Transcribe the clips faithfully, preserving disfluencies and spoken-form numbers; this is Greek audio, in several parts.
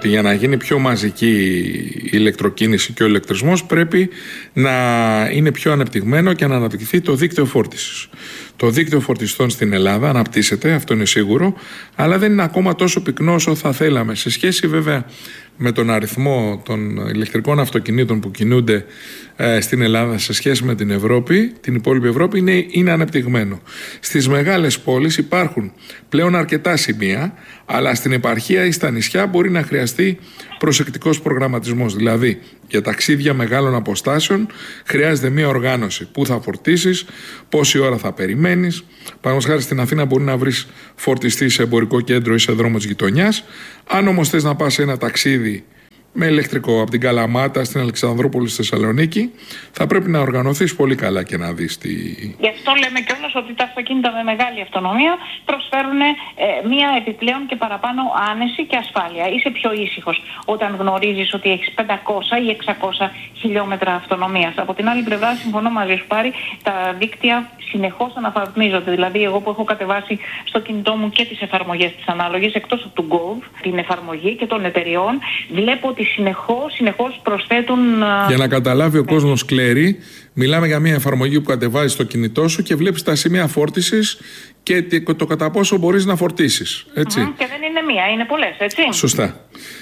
για να γίνει πιο μαζική η ηλεκτροκίνηση και ο ηλεκτρισμός πρέπει να είναι πιο ανεπτυγμένο και να αναπτυχθεί το δίκτυο φόρτισης. Το δίκτυο φορτιστών στην Ελλάδα αναπτύσσεται, αυτό είναι σίγουρο, αλλά δεν είναι ακόμα τόσο πυκνό όσο θα θέλαμε. Σε σχέση βέβαια με τον αριθμό των ηλεκτρικών αυτοκινήτων που κινούνται ε, στην Ελλάδα σε σχέση με την Ευρώπη, την υπόλοιπη Ευρώπη, είναι, είναι ανεπτυγμένο. Στις μεγάλες πόλεις υπάρχουν πλέον αρκετά σημεία, αλλά στην επαρχία ή στα νησιά μπορεί να χρειαστεί προσεκτικός προγραμματισμός. Δηλαδή, για ταξίδια μεγάλων αποστάσεων χρειάζεται μια οργάνωση. Πού θα φορτίσεις, πόση ώρα θα περιμένεις. Παραδείγματος χάρη στην Αθήνα μπορεί να βρεις φορτιστή σε εμπορικό κέντρο ή σε δρόμο της γειτονιάς. Αν όμως θες να πας σε ένα ταξίδι με ηλεκτρικό από την Καλαμάτα στην Αλεξανδρούπολη στη Θεσσαλονίκη, θα πρέπει να οργανωθείς πολύ καλά και να δεις τι. Γι' αυτό λέμε κιόλας ότι τα αυτοκίνητα με μεγάλη αυτονομία προσφέρουν ε, μία επιπλέον και παραπάνω άνεση και ασφάλεια. Είσαι πιο ήσυχος όταν γνωρίζεις ότι έχεις πεντακόσια ή εξακόσια χιλιόμετρα αυτονομίας. Από την άλλη πλευρά, συμφωνώ μαζί σου, Πάρη, τα δίκτυα συνεχώς αναβαθμίζονται. Δηλαδή, εγώ που έχω κατεβάσει στο κινητό μου και τις εφαρμογές της ανάλογης, εκτός από του Gov, την εφαρμογή και των εταιριών, βλέπω ότι συνεχώς, συνεχώς προσθέτουν. Για να καταλάβει ο κόσμος, Κλέρη, μιλάμε για μια εφαρμογή που κατεβάζεις στο κινητό σου και βλέπεις τα σημεία φόρτισης και το κατά πόσο μπορείς να φορτίσεις. Έτσι. Mm, και δεν είναι μία, είναι πολλές, έτσι. Σωστά.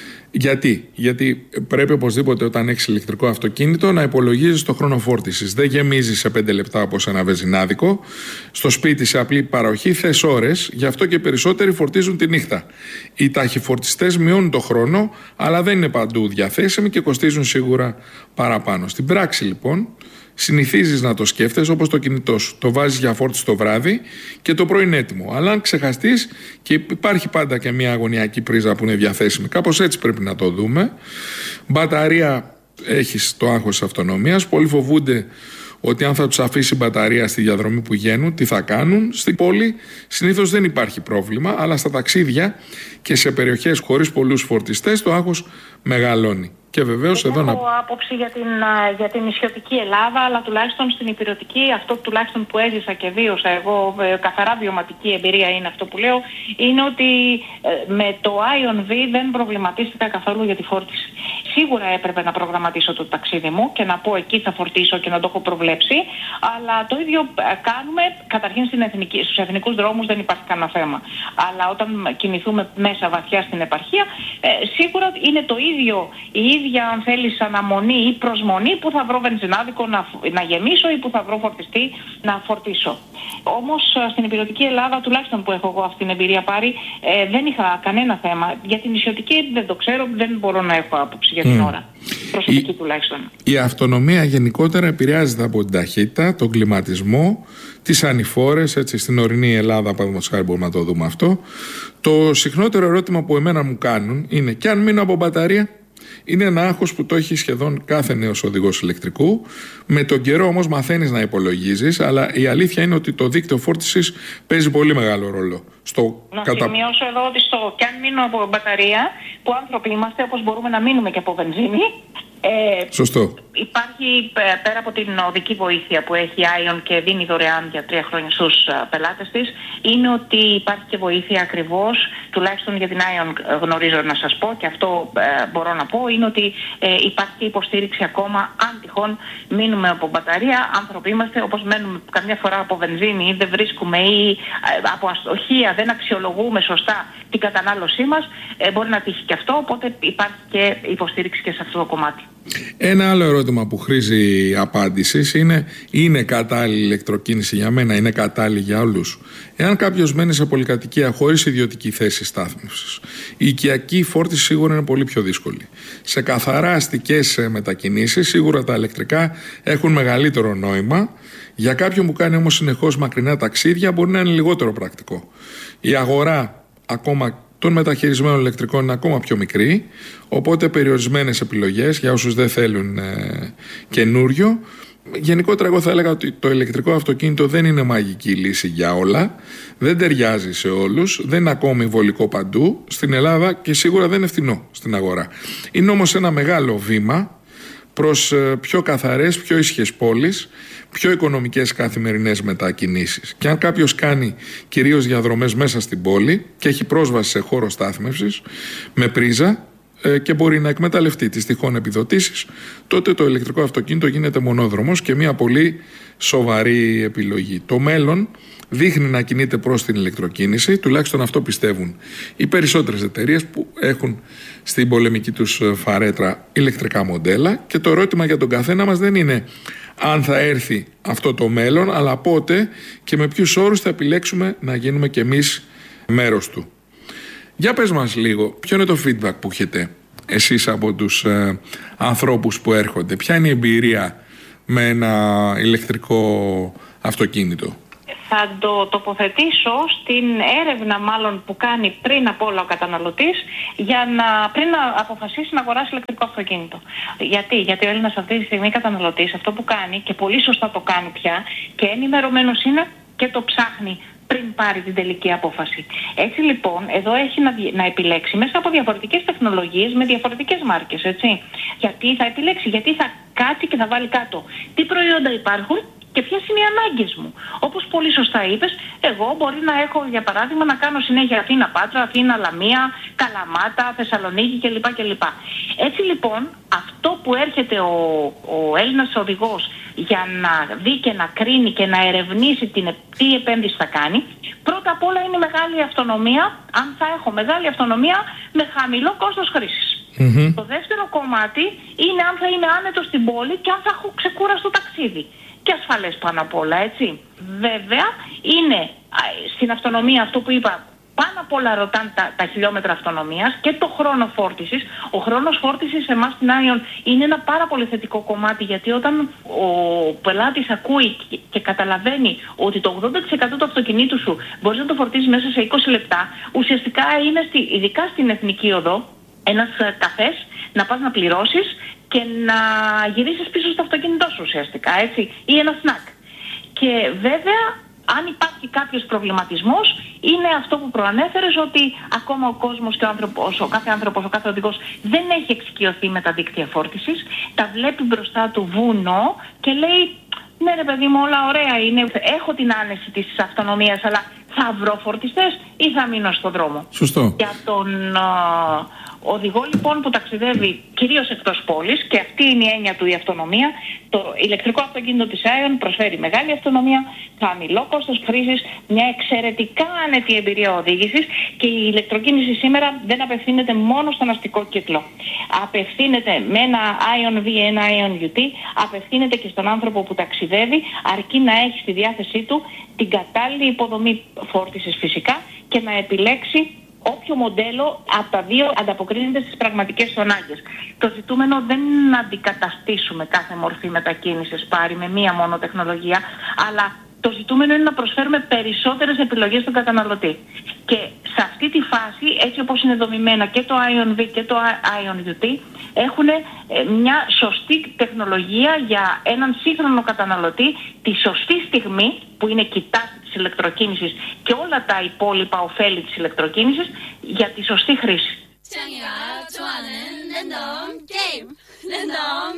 Γιατί? Γιατί πρέπει οπωσδήποτε όταν έχεις ηλεκτρικό αυτοκίνητο να υπολογίζεις το χρόνο φόρτισης. Δεν γεμίζεις σε πέντε λεπτά όπως ένα βενζινάδικο. Στο σπίτι σε απλή παροχή θες ώρες, γι' αυτό και περισσότεροι φορτίζουν τη νύχτα. Οι ταχυφορτιστές μειώνουν το χρόνο, αλλά δεν είναι παντού διαθέσιμοι και κοστίζουν σίγουρα παραπάνω. Στην πράξη λοιπόν, συνηθίζεις να το σκέφτεσαι όπως το κινητό σου. Το βάζεις για φόρτιση το βράδυ και το πρωί είναι έτοιμο. Αλλά αν ξεχαστείς, και υπάρχει πάντα και μια αγωνιακή πρίζα που είναι διαθέσιμη. Κάπως έτσι πρέπει να το δούμε. Μπαταρία, έχεις το άγχος της αυτονομίας. Πολλοί φοβούνται ότι αν θα τους αφήσει μπαταρία στη διαδρομή που γίνουν, τι θα κάνουν. Στην πόλη συνήθως δεν υπάρχει πρόβλημα, αλλά στα ταξίδια και σε περιοχές χωρίς πολλούς φορτιστές το άγχος μεγαλώνει. Και βεβαίως εδώ να. Έχω άποψη για την, για την νησιωτική Ελλάδα, αλλά τουλάχιστον στην υπηρετική, αυτό τουλάχιστον που έζησα και βίωσα εγώ, καθαρά βιωματική εμπειρία είναι αυτό που λέω, είναι ότι με το ION-V δεν προβληματίστηκα καθόλου για τη φόρτιση. Σίγουρα έπρεπε να προγραμματίσω το ταξίδι μου και να πω εκεί θα φορτίσω και να το έχω προβλέψει, αλλά το ίδιο κάνουμε καταρχήν στην εθνική, στους εθνικούς δρόμους δεν υπάρχει κανένα θέμα. Αλλά όταν κινηθούμε μέσα βαθιά στην επαρχία, ε, σίγουρα είναι το ίδιο, η ίδια αν θέλεις αναμονή ή προσμονή που θα βρω βενζινάδικο να, να γεμίσω ή που θα βρω φορτιστή να φορτίσω. Όμως στην υπηρετική Ελλάδα, τουλάχιστον που έχω εγώ αυτή την εμπειρία πάρει, ε, δεν είχα κανένα θέμα. Για την νησιωτική δεν το ξέρω, δεν μπορώ να έχω άποψη για την mm. ώρα. Προσωπική η, τουλάχιστον. Η αυτονομία γενικότερα επηρεάζεται από την ταχύτητα, τον κλιματισμό, τις ανηφόρες, έτσι στην ορεινή Ελλάδα, παραδείγματος χάρη μπορούμε να το δούμε αυτό. Το συχνότερο ερώτημα που εμένα μου κάνουν είναι και αν μείνω από μπαταρία. Είναι ένα άγχος που το έχει σχεδόν κάθε νέος οδηγός ηλεκτρικού. Με τον καιρό όμως μαθαίνεις να υπολογίζεις, αλλά η αλήθεια είναι ότι το δίκτυο φόρτισης παίζει πολύ μεγάλο ρόλο. Στο να κατα... σημειώσω εδώ ότι στο κι αν μείνω από μπαταρία, που άνθρωποι είμαστε, όπως μπορούμε να μείνουμε και από βενζίνη. Ε, Σωστό. Υπάρχει πέρα από την οδική βοήθεια που έχει ION και δίνει δωρεάν για τρία χρόνια στους πελάτες της, είναι ότι υπάρχει και βοήθεια ακριβώς, τουλάχιστον για την ION γνωρίζω να σας πω και αυτό ε, μπορώ να πω, είναι ότι ε, υπάρχει και υποστήριξη ακόμα αν τυχόν μείνουμε από μπαταρία. Άνθρωποι είμαστε, όπως μένουμε καμιά φορά από βενζίνη ή δεν βρίσκουμε ή ε, από αστοχία δεν αξιολογούμε σωστά την κατανάλωσή μας, ε, μπορεί να τύχει και αυτό, οπότε υπάρχει και υποστήριξη και σε αυτό το κομμάτι. Ένα άλλο ερώτημα που χρήζει απάντησης είναι: είναι κατάλληλη ηλεκτροκίνηση για μένα, είναι κατάλληλη για όλους? Εάν κάποιος μένει σε πολυκατοικία χωρίς ιδιωτική θέση στάθμευσης, η οικιακή φόρτιση σίγουρα είναι πολύ πιο δύσκολη. Σε καθαρά αστικές μετακινήσεις, σίγουρα τα ηλεκτρικά έχουν μεγαλύτερο νόημα. Για κάποιον που κάνει όμως συνεχώς μακρινά ταξίδια, μπορεί να είναι λιγότερο πρακτικό. Η αγορά ακόμα των μεταχειρισμένων ηλεκτρικών είναι ακόμα πιο μικρή, οπότε περιορισμένες επιλογές για όσους δεν θέλουν ε, καινούριο. Γενικότερα εγώ θα έλεγα ότι το ηλεκτρικό αυτοκίνητο δεν είναι μαγική λύση για όλα, δεν ταιριάζει σε όλους, δεν είναι ακόμη βολικό παντού στην Ελλάδα και σίγουρα δεν είναι φθηνό στην αγορά. Είναι όμως ένα μεγάλο βήμα προς πιο καθαρές, πιο ίσχυες πόλεις, πιο οικονομικές καθημερινές μετακινήσεις. Και αν κάποιος κάνει κυρίως διαδρομές μέσα στην πόλη και έχει πρόσβαση σε χώρο στάθμευσης με πρίζα, και μπορεί να εκμεταλλευτεί τις τυχόν επιδοτήσεις, τότε το ηλεκτρικό αυτοκίνητο γίνεται μονόδρομος και μια πολύ σοβαρή επιλογή. Το μέλλον δείχνει να κινείται προς την ηλεκτροκίνηση, τουλάχιστον αυτό πιστεύουν οι περισσότερες εταιρείες που έχουν στην πολεμική τους φαρέτρα ηλεκτρικά μοντέλα, και το ερώτημα για τον καθένα μας δεν είναι αν θα έρθει αυτό το μέλλον, αλλά πότε και με ποιους όρους θα επιλέξουμε να γίνουμε κι εμείς μέρος του. Για πες μας λίγο, ποιο είναι το feedback που έχετε εσείς από τους ε, ανθρώπους που έρχονται, ποια είναι η εμπειρία με ένα ηλεκτρικό αυτοκίνητο? Θα το τοποθετήσω στην έρευνα μάλλον που κάνει πριν από όλα ο καταναλωτής για να, πριν να αποφασίσει να αγοράσει ηλεκτρικό αυτοκίνητο. Γιατί, Γιατί ο Έλληνας αυτή τη στιγμή καταναλωτής αυτό που κάνει, και πολύ σωστά το κάνει πια και ενημερωμένος είναι και το ψάχνει πριν πάρει την τελική απόφαση. Έτσι λοιπόν, εδώ έχει να, να επιλέξει μέσα από διαφορετικές τεχνολογίες με διαφορετικές μάρκες, έτσι. Γιατί θα επιλέξει, γιατί θα κάτσει και θα βάλει κάτω τι προϊόντα υπάρχουν και ποιες είναι οι ανάγκες μου. Όπως πολύ σωστά είπες, εγώ μπορεί να έχω, για παράδειγμα, να κάνω συνέχεια Αθήνα Πάτρα, Αθήνα Λαμία, Καλαμάτα, Θεσσαλονίκη κλπ. κλπ. Έτσι λοιπόν, αυτό που έρχεται ο, ο Έλληνας οδηγός για να δει και να κρίνει και να ερευνήσει την, τι επένδυση θα κάνει, πρώτα απ' όλα είναι μεγάλη αυτονομία, αν θα έχω μεγάλη αυτονομία με χαμηλό κόστος χρήσης. Mm-hmm. Το δεύτερο κομμάτι είναι αν θα είμαι άνετος στην πόλη και αν θα έχω ξεκούραστο ταξίδι. Και ασφαλές πάνω απ' όλα, έτσι. Βέβαια, είναι στην αυτονομία αυτό που είπα, πάνω απ' όλα ρωτάνε τα, τα χιλιόμετρα αυτονομίας και το χρόνο φόρτισης. Ο χρόνος φόρτισης σε εμάς στην Ion είναι ένα πάρα πολύ θετικό κομμάτι, γιατί όταν ο πελάτης ακούει και, και καταλαβαίνει ότι το ογδόντα τοις εκατό του αυτοκινήτου σου μπορείς να το φορτίσεις μέσα σε είκοσι λεπτά, ουσιαστικά είναι, στη, ειδικά στην Εθνική Οδό, ένας καφές να πας να πληρώσεις και να γυρίσεις πίσω στο αυτοκίνητό σου ουσιαστικά, έτσι, ή ένα σνακ. Και βέβαια, αν υπάρχει κάποιος προβληματισμός, είναι αυτό που προανέφερες, ότι ακόμα ο κόσμος και ο, άνθρωπος, ο κάθε άνθρωπος, ο κάθε οδηγός δεν έχει εξοικειωθεί με τα δίκτυα φόρτισης, τα βλέπει μπροστά του βουνό και λέει, ναι ρε παιδί μου, όλα ωραία είναι, έχω την άνεση της αυτονομίας, αλλά θα βρω φορτιστές ή θα μείνω στον δρόμο? Σωστό. Για τον uh, οδηγό λοιπόν που ταξιδεύει κυρίως εκτός πόλης, και αυτή είναι η έννοια του η αυτονομία, το ηλεκτρικό αυτοκίνητο της Ion προσφέρει μεγάλη αυτονομία, χαμηλό κόστος χρήσης, μια εξαιρετικά άνετη εμπειρία οδήγησης, και η ηλεκτροκίνηση σήμερα δεν απευθύνεται μόνο στον αστικό κύκλο. Απευθύνεται με ένα Ion V, ένα Ion γιου τι, απευθύνεται και στον άνθρωπο που ταξιδεύει, αρκεί να έχει στη διάθεσή του την κατάλληλη υποδομή φόρτισης φυσικά και να επιλέξει όποιο μοντέλο από τα δύο ανταποκρίνεται στις πραγματικές του ανάγκες. Το ζητούμενο δεν είναι να αντικαταστήσουμε κάθε μορφή μετακίνησης πάρει με μία μόνο τεχνολογία, αλλά το ζητούμενο είναι να προσφέρουμε περισσότερες επιλογές στον καταναλωτή. Και σε αυτή τη φάση, έτσι όπως είναι δομημένα και το Ion V και το Ion γιου τι, έχουν μια σωστή τεχνολογία για έναν σύγχρονο καταναλωτή τη σωστή στιγμή, που είναι κοιτάστη της ηλεκτροκίνησης και όλα τα υπόλοιπα ωφέλη της ηλεκτροκίνησης, για τη σωστή χρήση.